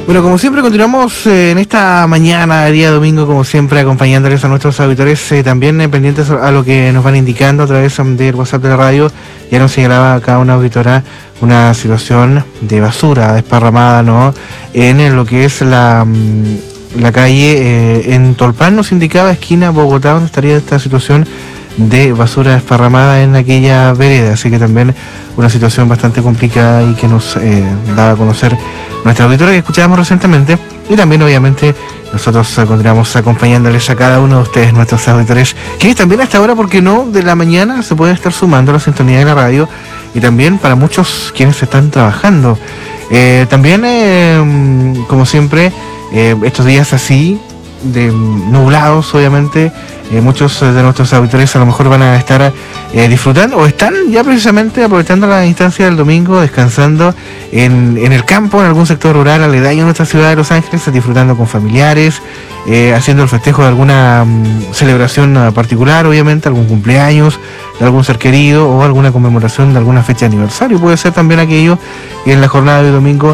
Bueno, como siempre continuamos en esta mañana, día domingo, como siempre, acompañándoles a nuestros auditores, también pendientes a lo que nos van indicando a través del WhatsApp de la radio. Ya nos señalaba acá una auditora una situación de basura desparramada, ¿no? En lo que es la calle en Tolpan, nos indicaba esquina Bogotá, donde estaría esta situación de basura desparramada en aquella vereda, así que también una situación bastante complicada y que nos daba a conocer nuestra auditora que escuchábamos recientemente, y también obviamente nosotros continuamos acompañándoles a cada uno de ustedes, nuestros auditores, que también a esta hora, porque no, de la mañana se puede estar sumando a la sintonía de la radio, y también para muchos quienes están trabajando. También, como siempre, estos días así, de nublados, obviamente, muchos de nuestros auditores a lo mejor van a estar disfrutando o están ya precisamente aprovechando la instancia del domingo, descansando en el campo, en algún sector rural aledaño a nuestra ciudad de Los Ángeles, disfrutando con familiares, haciendo el festejo de alguna celebración particular, obviamente, algún cumpleaños de algún ser querido o alguna conmemoración de alguna fecha de aniversario. Puede ser también aquello que en la jornada de domingo